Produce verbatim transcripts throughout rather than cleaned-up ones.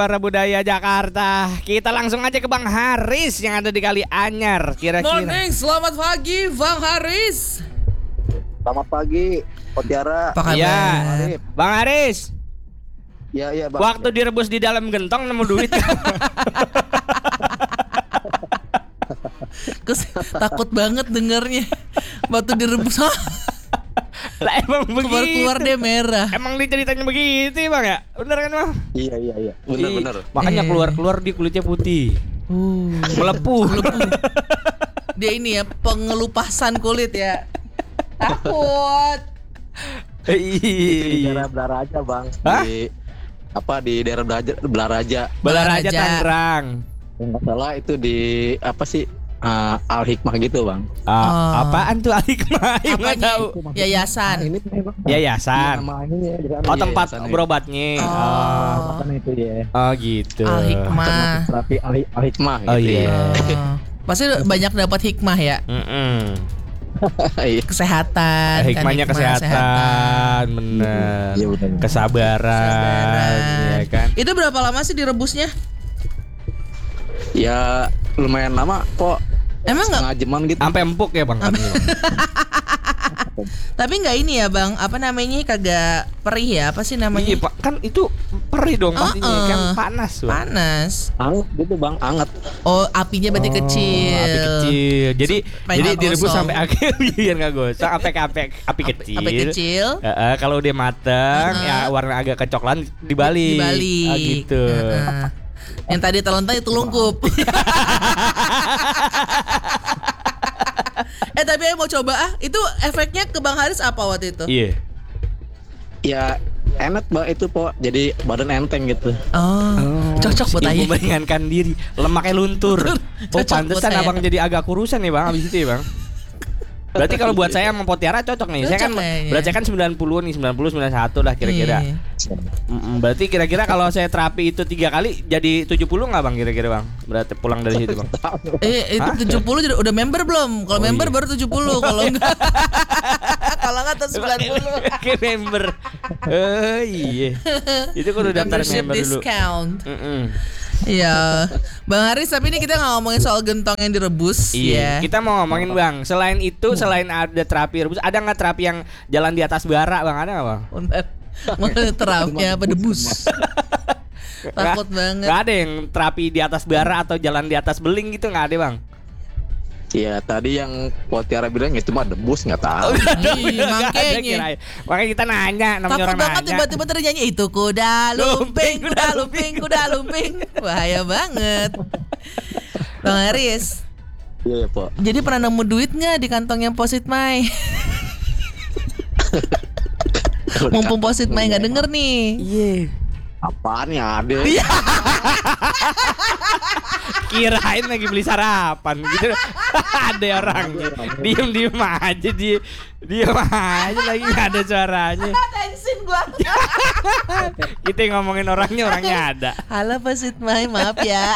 Para budaya Jakarta. Kita langsung aja ke Bang Haris yang ada di Kali Anyar. Kira-kira. Morning, selamat pagi Bang Haris. Selamat pagi, Potiara. Apa kabar? Iya, Bang Haris. Ya, ya, Bang. Waktu direbus di dalam gentong nemu duit. Kes, takut banget dengernya. Waktu direbus, Lah emang keluar begitu. keluar dia merah. Emang diceritanya begitu ya, Bang ya? Bener kan, Bang? Iya, iya, iya. Benar-benar. Ih, Makanya Eh. keluar-keluar di kulitnya putih. Uh, Melepuh. dia ini ya pengelupasan kulit ya. Takut. Di Iya. daerah Belaraja, Bang. Hah? Di apa di daerah Belaraja, Belaraja. Balaraja Balaraja. Tangerang. Yang nggak salah itu di apa sih? Uh, Al Hikmah gitu, Bang. Ah, Oh. apaan tuh Al-Hikmah? Nggak Apanya? tahu. Yayasan. Ini memang Yayasan. nama ini ya, di sana, Oh, tempat yayasan ya. berobatnya. Oh. Oh. Kan itu ya. Oh gitu. Al Hikmah. Terapi Al, Al Hikmah Oh, gitu iya. ya. Oh. Pasti banyak dapat hikmah ya. Mm-mm. Iya. Kesehatan. kan, Hikmahnya hikmah kesehatan, bener. Iya, bener. Kesabaran, Kesabaran. ya kan. Itu berapa lama sih direbusnya? Ya lumayan lama kok. Emang nggak? Setengah jaman gitu. Sampai empuk ya, Bang. Tapi nggak ini ya bang, apa namanya kagak perih ya? Apa sih namanya? Iya, Pak. Kan itu perih dong pastinya, Uh-uh. kan panas, Bang. Panas. Anget gitu, Bang, anget. Oh apinya berarti Oh, kecil. Api kecil. Jadi Supaya jadi nggak direbus gosong. sampai akhir biar nggak gosong, sampai ke api, api kecil. Api kecil. Heeh, kalau udah mateng, Uh-uh. ya warna agak kecoklatan dibalik. Dibalik. Ah, gitu. Heeh. Yang tadi telentang itu lungkup. eh tapi aku mau coba ah, itu efeknya ke Bang Haris apa waktu itu? Iya. Ya enak, Bang, itu, Po. Jadi badan enteng gitu. Oh, cocok buat Ibu ayah. meringankan diri, lemaknya luntur. Oh, Cocok pantesan buat saya. abang jadi agak kurusan ya, Bang, abis itu ya, Bang. Berarti kalau buat saya sama Potiara cocok nih. Saya kan Cocok kayaknya. berarti kan sembilan puluh nih, sembilan puluh sembilan puluh satu lah kira-kira. Iya. Mm-mm, berarti kira-kira kalau saya terapi itu tiga kali jadi tujuh puluh nggak, Bang, kira-kira, Bang? Berarti pulang dari situ, Bang. Eh itu Hah? tujuh puluh jadi udah member belum? Kalau Oh, member iya. baru tujuh puluh, kalau enggak kalau enggak terus sembilan puluh. Kayak member. Oh iya. Itu kudu daftar Membership member dulu. discount. Mm-mm. Iya, Bang Haris, tapi ini kita nggak ngomongin soal gentong yang direbus, Iya, ya. kita mau ngomongin, Bang. Selain itu, selain ada terapi rebus, ada nggak terapi yang jalan di atas bara, Bang? Ada nggak, Bang? Bener. Mau terapi apa debus? Takut banget. Gak ada yang terapi di atas bara atau jalan di atas beling gitu, nggak ada, Bang? Ya tadi yang Potiara bilang itu mah debus, nggak tahu. Ih, Nggak ada, makanya. kirain. Makanya kita nanya, namanya Takut orang banget nanya. tiba-tiba ternyanyi itu kuda lumping, kuda lumping, kuda lumping. Bahaya banget. Bang Haris, Iya, ya, Po. jadi pernah nemu duit nggak di kantongnya Posit Mai? Mumpung Posit Mai nggak denger nih. Iya. Apaan ya ada? Kirain lagi beli sarapan gitu. Ada orangnya. Diem-diem aja dia. Diem aja lagi nggak ada suaranya. Tensin gua. Kita ngomongin orangnya, orangnya ada. Halo Posit Mai, maaf ya.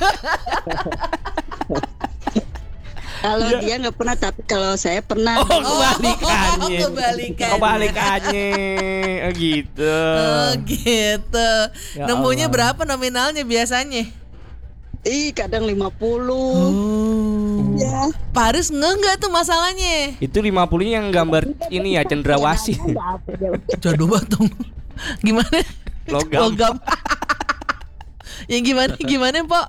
Kalau dia nggak pernah, tapi kalau saya pernah. Oh, kebalikannya. Oh, kebalikannya. Kebalikannya. Oh gitu. Oh gitu. Ya Nemunya Allah. berapa nominalnya biasanya? Ih, kadang lima puluh. Oh. Ya. Pak Haris nge nggak tuh masalahnya? Itu lima puluh yang gambar ini ya, cendrawasih. Jodoh banget dong. Gimana? Logam. Logam. Yang gimana gimana, Pok?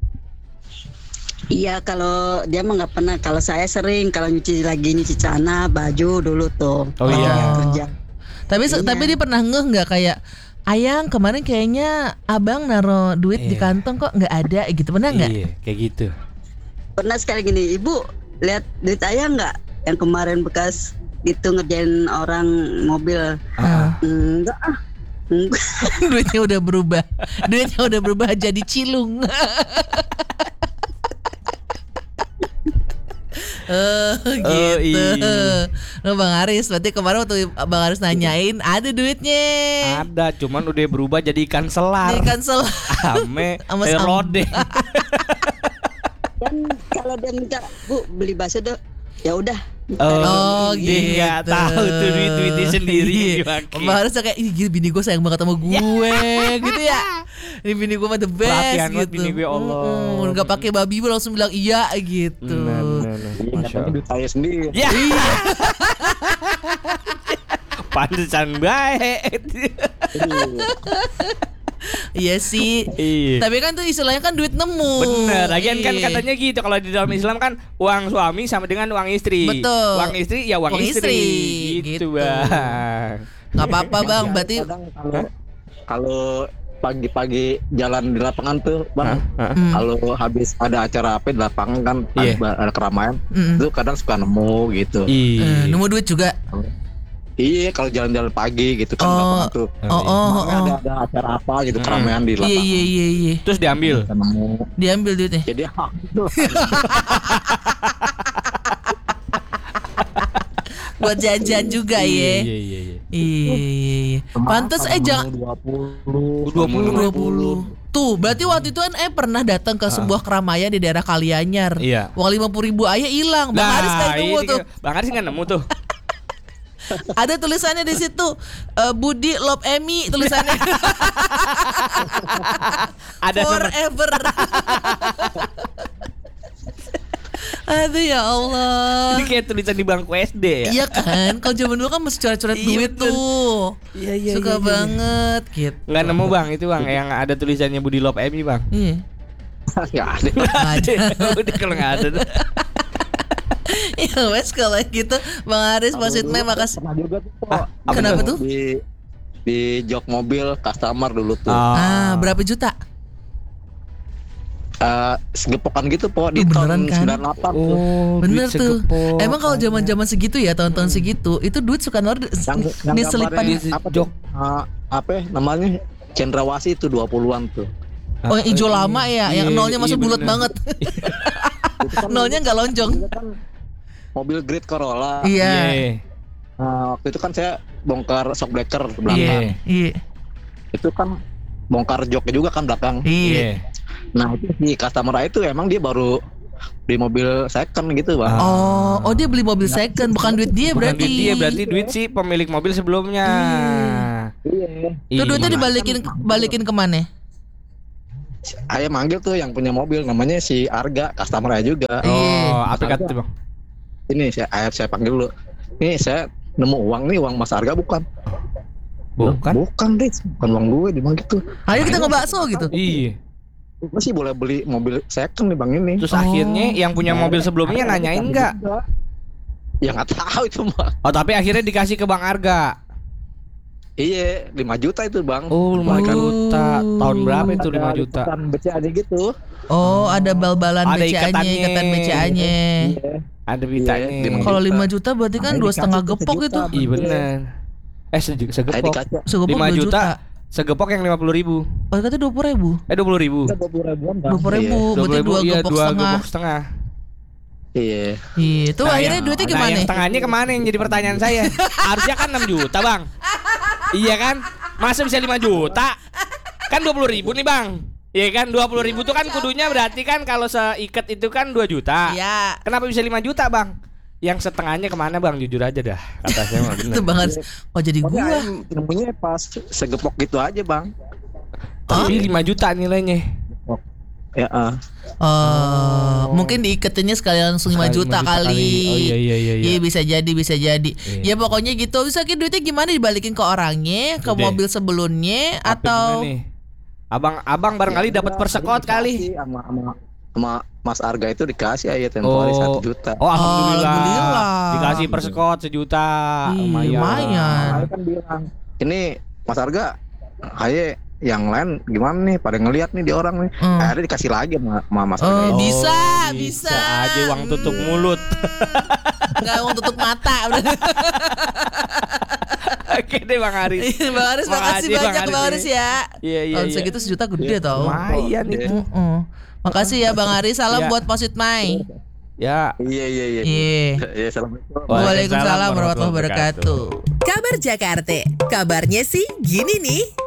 Iya, kalau dia mah nggak pernah. Kalau saya sering, kalau nyuci lagi nyuci celana, baju dulu tuh. Oh, Lagi iya. nggak kerja. Tapi se- Iya. tapi dia pernah ngeh nggak kayak Ayang kemarin kayaknya abang naro duit di Iya. kantong kok nggak ada gitu, pernah nggak? Iya, kayak gitu. Pernah sekali gini, Ibu lihat duit ayah nggak? Yang kemarin bekas gitu ngerjain orang mobil. Ah. Enggak ah. Enggak. Duitnya udah berubah, duitnya udah berubah jadi cilung. Oh gitu. iya. Lo Bang Haris, berarti kemarin waktu Bang Haris nanyain ada duitnya. Ada, cuman udah berubah jadi ikan selar. Ini kan sel. Ame Sama eh, sam- rode. Kan kalau dia minta, Bu beli bakso dong, ya udah. Oh, dia nggak gitu. tahu tuh duit-duitnya sendiri Iya. dipakai. Mbak Haris kayak ih gila, bini gue sayang banget sama gue gitu ya. Ini bini gue mah the best Perhatian banget gitu. bini gue, Allah. Mm-mm, nggak pakai babi gue langsung bilang iya gitu. Nah, nah, nah. Iya, Masya katanya Allah. duit saya sendiri. Ya. Pantesan baik. Iya sih. Iya. Tapi kan tuh istilahnya kan duit nemu. Bener, lagian kan Iya. katanya gitu kalau di dalam Islam kan uang suami sama dengan uang istri. Betul. Uang istri ya uang, Uang istri. istri, Gitu, gitu. Bang. Nggak apa-apa bang, Iya, berarti kadang kalau kalau pagi-pagi jalan di lapangan tuh bang, Hah? Hah? Hmm. kalau habis ada acara apa di lapangan kan Iya. ada, ada keramaian, Mm. itu kadang suka nemu gitu. Iya. Eh, nemu duit juga. Iya, kalau jalan-jalan pagi gitu kan Oh. lapangan tuh. Oh oh oh. Makanya oh. ada, ada acara apa gitu Hmm. keramaian di Iya lapangan. iya iya iya. Terus diambil. Kita nemu. Diambil duitnya. Jadi hak gitu. Buat jajan juga Iya ya. iya iya. iya. Iya iya iya. Pantes eh jangan dua puluh dua puluh, dua puluh. Tuh, berarti waktu itu kan eh pernah datang ke sebuah keramaian di daerah Kalianyar. Iya. Uang lima puluh ribu ayah hilang. Bang Haris kayak nemu ini tuh. kan- Bang Haris nggak nemu tuh. Ada tulisannya di situ eh, Budi Love Emi tulisannya. Ada nomor. Forever. Aduh ya Allah. Ini kayak tulisan di bangku S D ya. Iya kan, kalau zaman dulu kan mesti coret-coret Iya, duit bener. tuh. Iya iya. Suka iya, iya. banget gitu. Nggak nemu bang itu bang yang ada tulisannya Budi Love Emi bang. Iya. Ya ada. Nggak ada. Udah kalau nggak ada. tuh. Ya wes kalau gitu Bang Haris Wasit Mei makasih. Pernah juga tuh Pok. Ah, apa Kenapa tuh? Di di jok mobil customer dulu tuh. Ah, berapa juta? Eh, segepokan gitu po di Oh, tahun beneran kan? sembilan puluh delapan tuh. Oh, Bener duit tuh. segepok. Emang kalau zaman-zaman segitu ya, tahun-tahun segitu, itu duit suka nor Yang, yang diselipan. gambarnya apa jok. tuh? Eh, apa ya, namanya Cendrawasih itu dua puluhan tuh. Oh, yang hijau lama ya, yang Iya, nolnya masuk iya, bulat bener. banget. Itu kan Nolnya nggak lonjong. mobilnya kan mobil Great Corolla. Iya. Nah, waktu itu kan saya bongkar shock breaker Iya. belakang. Iya. Itu kan bongkar joknya juga kan belakang. Iya. Nah itu si customer itu emang dia baru beli mobil second gitu bang. Oh, oh dia beli mobil second, bukan duit dia Bukan berarti. duit dia berarti duit si pemilik mobil sebelumnya. Iya. Itu duitnya Iya. dibalikin balikin kemana? Ayah manggil tuh yang punya mobil namanya si Arga, customer ayah juga. Oh, apa kata tuh bang? Ini saya ayah saya panggil dulu. Ini saya nemu uang nih, uang Mas Arga bukan? Bukan. Bukan deh, bukan uang gue di bang gitu. Ayo kita ngebakso gitu. Iya. Gue sih boleh beli mobil second nih bang ini. Terus Oh. akhirnya yang punya mobil sebelumnya nanyain nggak? Ya nggak tahu itu mah. Oh tapi akhirnya dikasih ke Bang Arga. Iya, lima juta itu bang. Oh lima Oh. juta. Tahun berapa itu lima juta? Bukan B C A gitu. Oh, ada bal-balan Ada B C A-nya, ikatannya. ikatan B C A-nya. Iya. Ada beritanya. Iya, lima Kalau lima juta berarti kan Makanya dua setengah dikasih gepok sejuta, itu. Bang. Iya bener. Eh sege- Kayak di segepok. kaca. Segepok lima dua juta. juta. Segepok yang lima puluh ribu. Oh, kata dua puluh ribu. Eh dua puluh ribu. Dua puluh ribuan bang. Dua puluh ribu, Iya. berarti dua iya, gepok dua setengah. gepok setengah. Iya. Iya, itu Nah, akhirnya yang- duitnya Nah gimana? yang setengahnya kemana yang jadi pertanyaan saya? Harusnya kan enam juta bang. Iya kan? Masa bisa lima juta? Kan dua puluh ribu nih bang. Iya kan dua puluh ribu tuh kan kudunya berarti kan kalau seikat itu kan dua juta. Iya. Kenapa bisa lima juta bang? Yang setengahnya kemana bang? Jujur aja dah. Kata saya mah bener. Itu Bang Haris. Oh, jadi Tapi gua. ayah nemunya pas segepok gitu aja bang. Tapi lima juta nilainya. Ya. ah. Oh, mungkin diiketinnya sekali langsung lima Sekali juta lima juta kali. kali. Oh, iya, iya, iya, iya. bisa jadi, bisa jadi. Iya. Ya pokoknya gitu. Bisa ki duitnya gimana dibalikin ke orangnya, ke Udah. mobil sebelumnya Apa atau gimana nih? Abang abang barangkali Ya, dapat udah, persekot tadi kali. dikasih sama sama sama Mas Arga itu dikasih aja tempo hari satu juta. Oh alhamdulillah. Alhamdulillah. Dikasih persekot sejuta. Ih, Lumayan. lumayan. Ayah kan bilang, ini Mas Arga, ayah yang lain gimana nih? Pada ngelihat nih di orang nih. Hmm. Akhirnya dikasih lagi sama, sama Mas Arga. Oh, itu. bisa, bisa. aja uang tutup mulut. Enggak mau tutup mata. Oke deh Bang Haris. Bang Haris, makasih Makasih, Bang banyak Haris Bang Haris nih. ya. Iya iya. Tahun iya. segitu sejuta gede tau. Lumayan Iya. itu. Mm-mm. Makasih ya Bang Haris. Salam Iya. buat Posit Mai. Ya. Iya iya iya. Iya. Ya, assalamualaikum. Waalaikumsalam warahmatullahi wabarakatuh. Kabar Jakarta, kabarnya sih gini nih.